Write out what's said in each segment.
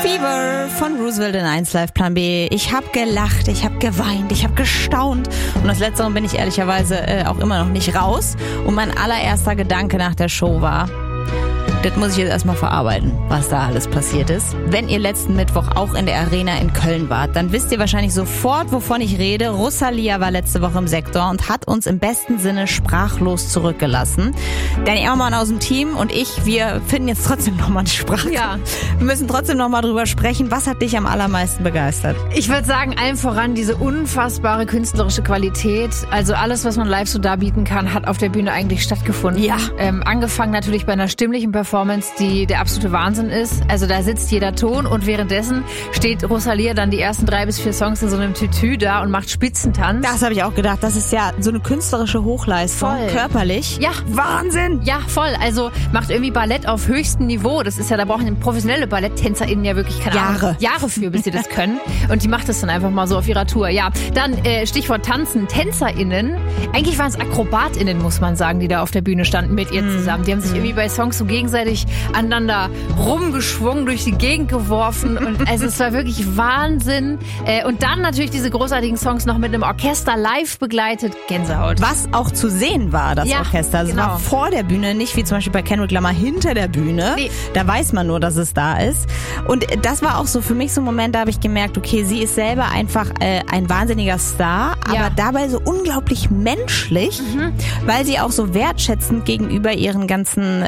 Fever von Roosevelt in 1 Live Plan B. Ich habe gelacht, ich habe geweint, ich habe gestaunt. Und aus Letzterem bin ich ehrlicherweise auch immer noch nicht raus. Und mein allererster Gedanke nach der Show war, das muss ich jetzt erstmal verarbeiten, was da alles passiert ist. Wenn ihr letzten Mittwoch auch in der Arena in Köln wart, dann wisst ihr wahrscheinlich sofort, wovon ich rede. Rosalia war letzte Woche im Sektor und hat uns im besten Sinne sprachlos zurückgelassen. Danny Ehrmann aus dem Team und ich, wir finden jetzt trotzdem nochmal eine Sprache. Ja. Wir müssen trotzdem nochmal drüber sprechen. Was hat dich am allermeisten begeistert? Ich würde sagen, allen voran diese unfassbare künstlerische Qualität. Also alles, was man live so darbieten kann, hat auf der Bühne eigentlich stattgefunden. Ja. Angefangen natürlich bei einer stimmlichen Performance, die der absolute Wahnsinn ist. Also da sitzt jeder Ton und währenddessen steht Rosalia dann die ersten 3 bis 4 Songs in so einem Tütü da und macht Spitzentanz. Das habe ich auch gedacht. Das ist ja so eine künstlerische Hochleistung. Voll. Körperlich. Ja. Wahnsinn! Ja, voll. Also macht irgendwie Ballett auf höchstem Niveau. Das ist ja, da brauchen professionelle BalletttänzerInnen ja wirklich Jahre für, bis sie das können. Und die macht das dann einfach mal so auf ihrer Tour. Ja, dann Stichwort Tanzen. TänzerInnen, eigentlich waren es AkrobatInnen, muss man sagen, die da auf der Bühne standen mit ihr zusammen. Die haben sich irgendwie bei Songs so gegenseitig aneinander rumgeschwungen, durch die Gegend geworfen. Und also es war wirklich Wahnsinn. Und dann natürlich diese großartigen Songs noch mit einem Orchester live begleitet. Gänsehaut. Was auch zu sehen war, das Ja, Orchester. Also es genau. war vor der Bühne, nicht wie zum Beispiel bei Kendrick Lamar hinter der Bühne. Nee. Da weiß man nur, dass es da ist. Und das war auch so für mich so ein Moment, da habe ich gemerkt, okay, sie ist selber einfach ein wahnsinniger Star, aber Ja. dabei so unglaublich menschlich, weil sie auch so wertschätzend gegenüber ihren ganzen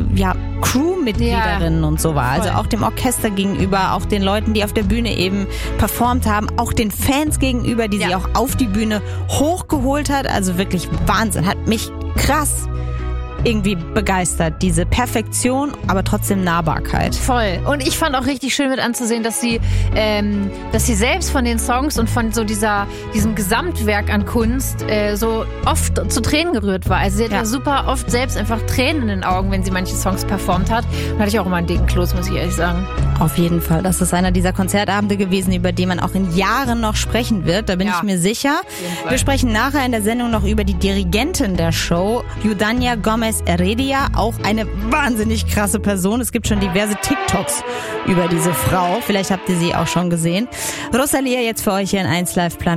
Crewmitgliederinnen und so war. Also Voll. auch dem Orchester gegenüber, auch den Leuten, die auf der Bühne eben performt haben, auch den Fans gegenüber, die sie auch auf die Bühne hochgeholt hat. Also wirklich Wahnsinn. Hat mich krass irgendwie begeistert. Diese Perfektion, aber trotzdem Nahbarkeit. Voll. Und ich fand auch richtig schön mit anzusehen, dass sie selbst von den Songs und von so diesem Gesamtwerk an Kunst so oft zu Tränen gerührt war. Also sie hat ja super oft selbst einfach Tränen in den Augen, wenn sie manche Songs performt hat. Da hatte ich auch immer einen dicken Kloß, muss ich ehrlich sagen. Auf jeden Fall. Das ist einer dieser Konzertabende gewesen, über die man auch in Jahren noch sprechen wird. Da bin ich mir sicher. Wir sprechen nachher in der Sendung noch über die Dirigentin der Show, Eudania Gomez Heredia, auch eine wahnsinnig krasse Person. Es gibt schon diverse TikToks über diese Frau. Vielleicht habt ihr sie auch schon gesehen. Rosalia jetzt für euch hier in 1 Live Plan